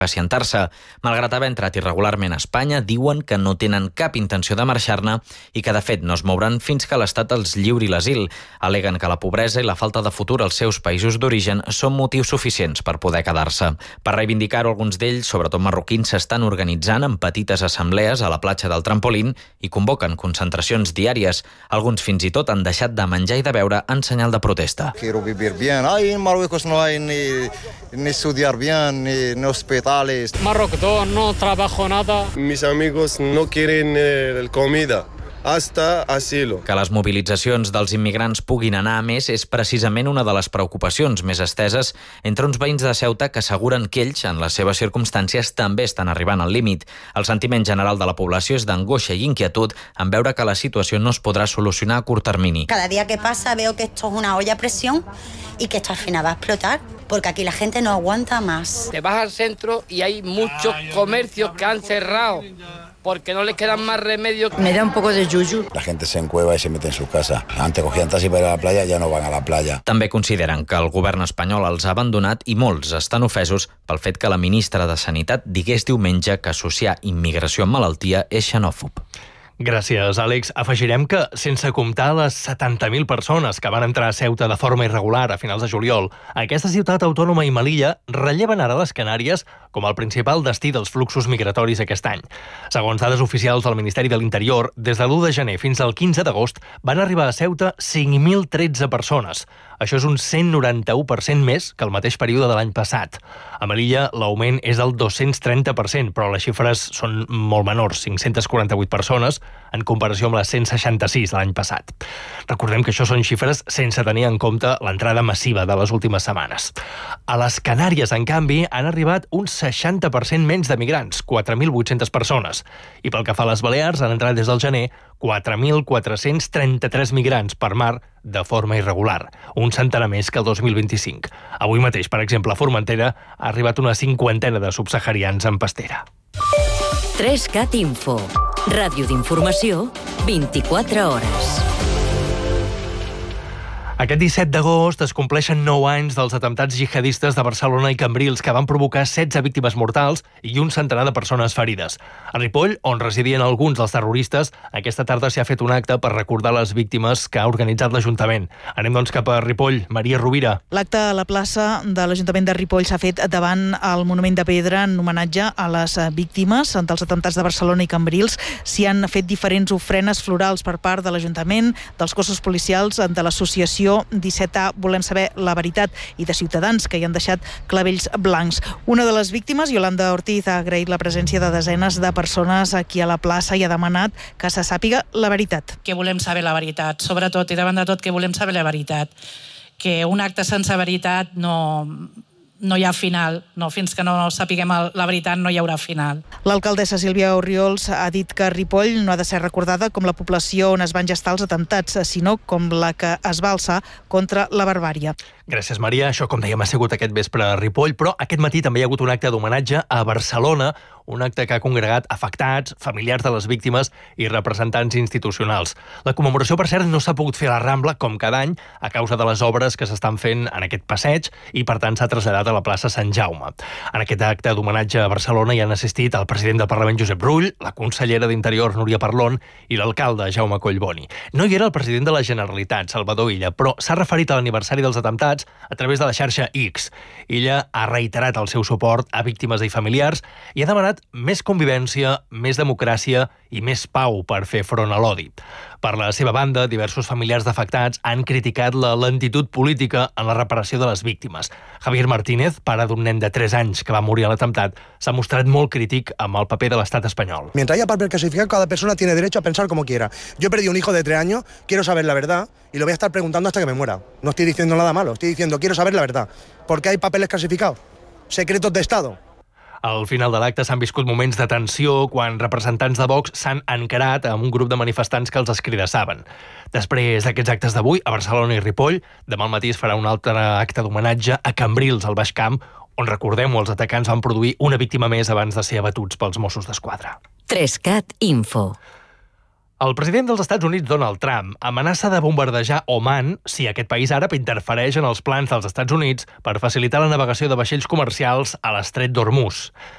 assentar-se. Malgrat haver entrat irregularment a Espanya, diuen que no tenen cap intenció de marxar-ne i que, de fet, no es mouran fins que l'Estat els lliuri l'asil. Aleguen que la pobresa i la falta de futur als seus països d'origen són motius suficients per poder quedar-se. Per reivindicar-ho, alguns d'ells, sobretot marroquins, s'estan organitzant en petites assemblees a la platja del Trampolín i convoquen concentracions diàries. Alguns fins i tot han deixat de menjar i de beure en senyal de protesta. Quiero vivir bien. En Marruecos no hay ni estudiar bien, ni hospitales. Marruecos no trabajo nada. Mis amigos no quieren comida. Hasta asilo. Que les mobilitzacions dels immigrants puguin anar a més és precisament una de les preocupacions més esteses entre uns veïns de Ceuta que asseguren que ells, en les seves circumstàncies, també estan arribant al límit. El sentiment general de la població és d'angoixa i inquietud en veure que la situació no es podrà solucionar a curt termini. Cada día que pasa veo que esto es una olla a presión y que esto al final va a explotar, porque aquí la gente no aguanta más. Te vas al centro y hay muchos comercios que han cerrado porque no les quedan más remedio. Me da un poco de yuyu. La gente se encueva y se mete en sus casas. Antes cogían taxi para ir a la playa, ya no van a la playa. També consideren que el govern espanyol els ha abandonat i molts estan ofesos pel fet que la ministra de Sanitat digués diumenge que associar immigració amb malaltia és xenòfob. Gràcies, Àlex. Afegirem que, sense comptar les 70.000 persones que van entrar a Ceuta de forma irregular a finals de juliol, aquesta ciutat autònoma i Melilla relleven ara les Canàries com el principal destí dels fluxos migratoris aquest any. Segons dades oficials del Ministeri de l'Interior, des de l'1 de gener fins al 15 d'agost van arribar a Ceuta 5.013 persones. Això és un 191% més que el mateix període de l'any passat. A Melilla l'augment és del 230%, però les xifres són molt menors, 548 persones, en comparació amb les 166 de l'any passat. Recordem que això són xifres sense tenir en compte l'entrada massiva de les últimes setmanes. A les Canàries, en canvi, han arribat un 60% menys de migrants, 4.800 persones. I pel que fa a les Balears, han entrat des del gener 4.433 migrants per mar de forma irregular, un centenar més que el 2025. Avui mateix, per exemple, a Formentera ha arribat una 50ena de subsaharians en pastera. 3CAT Info. Ràdio d'informació, 24 hores. Aquest 17 d'agost es compleixen 9 anys dels atemptats jihadistes de Barcelona i Cambrils que van provocar 16 víctimes mortals i un centenar de persones ferides. A Ripoll, on residien alguns dels terroristes, aquesta tarda s'ha fet un acte per recordar les víctimes que ha organitzat l'Ajuntament. Anem doncs cap a Ripoll. Maria Rovira. L'acte a la plaça de l'Ajuntament de Ripoll s'ha fet davant el monument de pedra en homenatge a les víctimes dels atemptats de Barcelona i Cambrils. S'hi han fet diferents ofrenes florals per part de l'Ajuntament, dels cossos policials, de l'associació 17A Volem Saber la Veritat i de ciutadans que hi han deixat clavells blancs. Una de les víctimes, Yolanda Ortiz, ha agraït la presència de desenes de persones aquí a la plaça i ha demanat que se sàpiga la veritat. Que volem saber la veritat, sobretot i davant de tot que volem saber la veritat. Que un acte sense veritat no hi ha final, fins que no sapiguem la veritat no hi haurà final. L'alcaldessa Sílvia Orriols ha dit que Ripoll no ha de ser recordada com la població on es van gestar els atemptats, sinó com la que es va alçar contra la barbària. Gràcies, Maria. Això, com dèiem, ha sigut aquest vespre a Ripoll, però aquest matí també hi ha hagut un acte d'homenatge a Barcelona, un acte que ha congregat afectats, familiars de les víctimes i representants institucionals. La commemoració, per cert, no s'ha pogut fer a la Rambla, com cada any, a causa de les obres que s'estan fent en aquest passeig i, per tant, s'ha traslladat a la plaça Sant Jaume. En aquest acte d'homenatge a Barcelona hi han assistit el president del Parlament, Josep Rull, la consellera d'Interior, Núria Parlon, i l'alcalde, Jaume Collboni. No hi era el president de la Generalitat, Salvador Illa, però s'ha referit a l'aniversari dels atemptats a través de la xarxa X. Illa ha reiterat el seu suport a víctimes i familiars i ha demanat més convivència, més democràcia i més pau per fer front a l'odi. Per la seva banda, diversos familiars d'afectats han criticat la lentitud política en la reparació de les víctimes. Javier Martínez, pare d'un nen de 3 anys que va morir a l'atemptat, s'ha mostrat molt crític amb el paper de l'estat espanyol. Mientras haya papel clasificado, cada persona tiene derecho a pensar como quiera. Yo he perdido un hijo de 3 años, quiero saber la verdad y lo voy a estar preguntando hasta que me muera. No estoy diciendo nada malo, estoy diciendo quiero saber la verdad. ¿Por qué hay papeles clasificados? Secretos de Estado. Al final de l'acte s'han viscut moments de tensió quan representants de Vox s'han encarat amb un grup de manifestants que els escridassaven. Després d'aquests actes d'avui, a Barcelona i Ripoll, demà al matí es farà un altre acte d'homenatge a Cambrils, al Baix Camp, on, recordem-ho, els atacants van produir una víctima més abans de ser abatuts pels Mossos d'Esquadra. 3CAT Info. El president dels Estats Units, Donald Trump, amenaça de bombardejar Oman si aquest país àrab interfereix en els plans dels Estats Units per facilitar la navegació de vaixells comercials a l'estret d'Hormuz.